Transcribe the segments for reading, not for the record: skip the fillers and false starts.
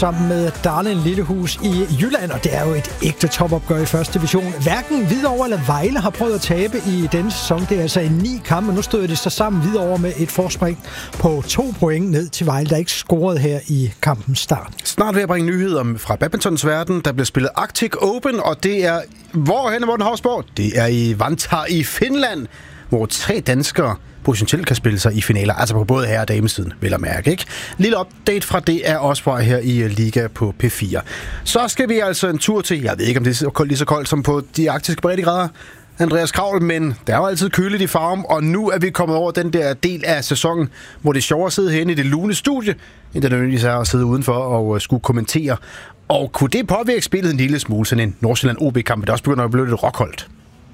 sammen med Darlin Lillehus i Jylland, og det er jo et ægte topopgør i første division. Hverken Hvidovre eller Vejle har prøvet at tabe i denne sæson. Det er altså i 9 kampe, og nu stod de så sammen Hvidovre med et forspring på 2 point ned til Vejle, der ikke scorede her i kampens start. Snart vil jeg bringe nyheder fra badmintons verden. Der bliver spillet Arctic Open, og det er hvorhenne, Morten Hausborg? Det er i Vantaa i Finland, hvor 3 danskere potentielt kan spille sig i finaler, altså på både herre- og damesiden, vil jeg mærke, ikke? Lille update fra det er også bare her i Liga på P4. Så skal vi altså en tur til, jeg ved ikke, om det er lige så koldt som på de arktiske breddegrader, Andreas Kravl, men der er jo altid køligt i Farum, og nu er vi kommet over den der del af sæsonen, hvor det er sjovere at sidde henne i det lune studie, end det nødvendigvis er at sidde udenfor og skulle kommentere. Og kunne det påvirke spillet en lille smule, sådan en Nordsjælland OB-kamp, der også begynder at blive lidt rockholdt?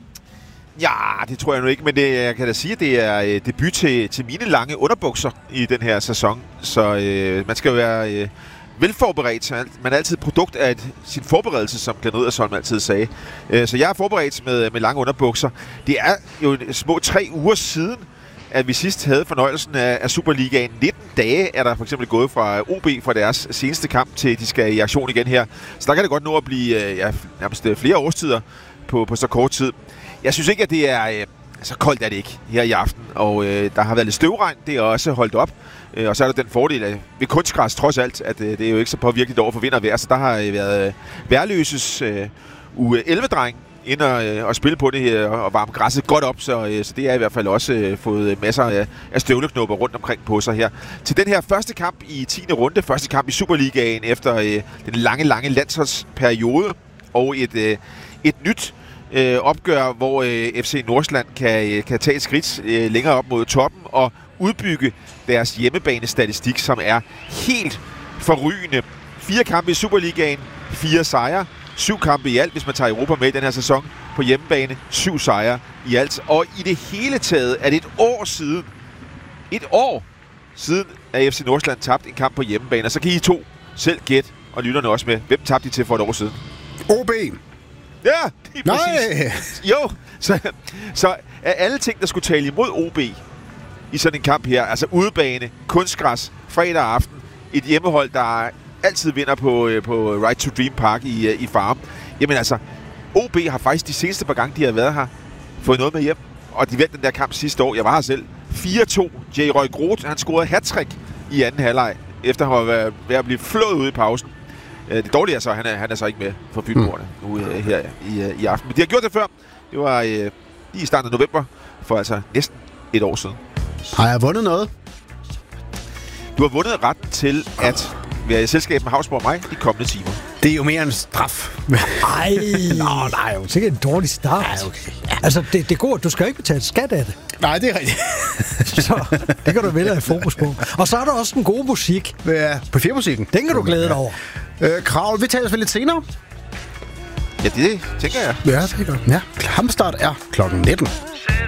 Ja, det tror jeg nu ikke, men jeg kan da sige, at det er debut til mine lange underbukser i den her sæson. Så man skal jo være velforberedt. Man er altid et produkt af sin forberedelse, som Glenn Riddersholm altid sagde. Så jeg er forberedt med lange underbukser. Det er jo små 3 uger siden, at vi sidst havde fornøjelsen af Superligaen. 19 dage er der for eksempel gået fra OB fra deres seneste kamp til de skal i aktion igen her. Så der kan det godt nå at blive nærmest flere årstider på så kort tid. Jeg synes ikke, at det er så koldt er det ikke her i aften, og der har været lidt støvregn, det er også holdt op. Og så er der den fordel af, ved kunstgræs trods alt, at det er jo ikke så påvirkeligt over for vind og vejr, så der har været Værløses U11-dreng ind og spille på det her og varme græsset godt op, så det er i hvert fald også fået masser af støvleknopper rundt omkring på sig her. Til den her første kamp i 10. runde, første kamp i Superligaen efter den lange landsholdsperiode, og et nyt opgør, hvor FC Nordsjælland kan tage et skridt længere op mod toppen og udbygge deres hjemmebanestatistik, som er helt forrygende. 4 kampe i Superligaen, 4 sejre, 7 kampe i alt, hvis man tager Europa med i den her sæson på hjemmebane, 7 sejre i alt. Og i det hele taget er det et år siden, at FC Nordsjælland tabte en kamp på hjemmebane. Og så kan I to selv gætte, og lytterne også med, hvem tabte de til for et år siden? OB! Ja, det er præcis. Jo, så af alle ting, der skulle tale imod OB i sådan en kamp her, altså udebane, kunstgræs, fredag aften, et hjemmehold, der altid vinder på Right to Dream Park i Farum. Jamen altså, OB har faktisk de seneste par gange, de har været her, fået noget med hjem, og de vandt den der kamp sidste år. Jeg var her selv. 4-2. J. Roy Groth, han scorede hat-trick i anden halvleg, efter han var ved at blive flået ud i pausen. Det dårlige er så, han er så ikke med for Fynborgerne nu her i aften. Men de har gjort det før. Det var lige i starten af november, for altså næsten et år siden. Har jeg vundet noget? Du har vundet retten til at være i selskab med Hausborg og mig de kommende timer. Det er jo mere en straf. Ej, nej, jo sikkert en dårlig start. Ej, okay. Ja. Altså, det går, du skal jo ikke betale skat af det. Nej, det er rigtigt. Så det kan du vælge at fokus på. Og så er der også den gode musik. Ja, på P4-musikken. Den kan du glæde dig over. Kravl, vi taler lidt senere. Ja, det tænker jeg. Ja, det er godt. Ja, kampstart er klokken 19.